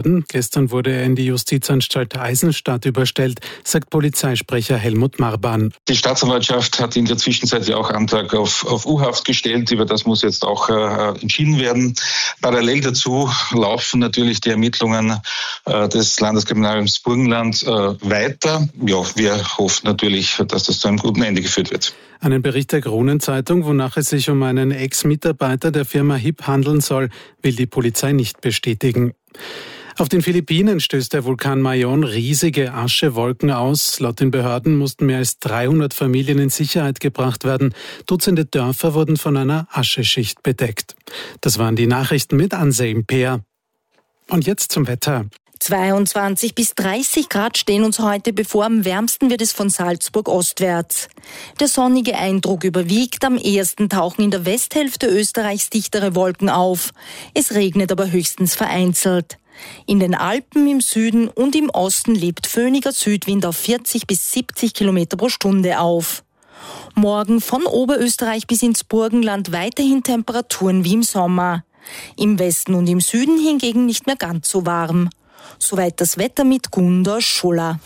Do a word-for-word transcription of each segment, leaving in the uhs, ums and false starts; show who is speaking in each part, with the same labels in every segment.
Speaker 1: worden. Gestern wurde er in die Justizanstalt Eisenstadt überstellt, sagt Polizeisprecher Helmut Marban.
Speaker 2: Die Staatsanwaltschaft hat in der Zwischenzeit ja auch Antrag auf, auf U-Haft gestellt. Über das muss jetzt auch äh, entschieden werden. Parallel dazu laufen natürlich die Ermittlungen äh, des Landeskriminalamts Burgenland äh, weiter. Ja, wir hoffen natürlich, dass das zu einem guten Ende geführt wird.
Speaker 1: Einen Bericht der Kronenzeitung, wonach es sich um einen Ex-Mitarbeiter der Firma H I P handeln soll, will die Polizei nicht bestätigen. Auf den Philippinen stößt der Vulkan Mayon riesige Aschewolken aus. Laut den Behörden mussten mehr als dreihundert Familien in Sicherheit gebracht werden. Dutzende Dörfer wurden von einer Ascheschicht bedeckt. Das waren die Nachrichten mit Anselm Peer. Und jetzt zum Wetter.
Speaker 3: zweiundzwanzig bis dreißig Grad stehen uns heute bevor. Am wärmsten wird es von Salzburg ostwärts. Der sonnige Eindruck überwiegt. Am ehesten tauchen in der Westhälfte Österreichs dichtere Wolken auf. Es regnet aber höchstens vereinzelt. In den Alpen im Süden und im Osten lebt föhniger Südwind auf vierzig bis siebzig Kilometer pro Stunde auf. Morgen von Oberösterreich bis ins Burgenland weiterhin Temperaturen wie im Sommer. Im Westen und im Süden hingegen nicht mehr ganz so warm. Soweit das Wetter mit Gunda Scholler.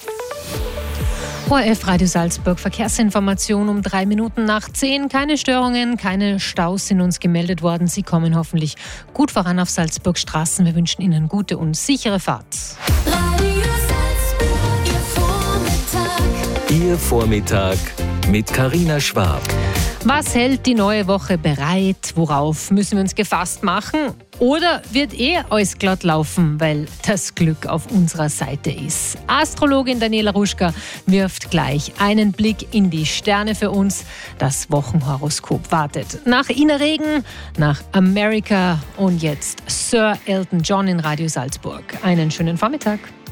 Speaker 4: O R F Radio Salzburg, Verkehrsinformation um drei Minuten nach zehn. Keine Störungen, keine Staus sind uns gemeldet worden. Sie kommen hoffentlich gut voran auf Salzburg Straßen. Wir wünschen Ihnen gute und sichere Fahrt.
Speaker 5: Radio Salzburg, Ihr Vormittag.
Speaker 6: Ihr Vormittag mit Carina Schwab.
Speaker 4: Was hält die neue Woche bereit? Worauf müssen wir uns gefasst machen? Oder wird eh alles glatt laufen, weil das Glück auf unserer Seite ist? Astrologin Daniela Ruschka wirft gleich einen Blick in die Sterne für uns. Das Wochenhoroskop wartet. Nach Ina Regen, nach America und jetzt Sir Elton John in Radio Salzburg. Einen schönen Vormittag.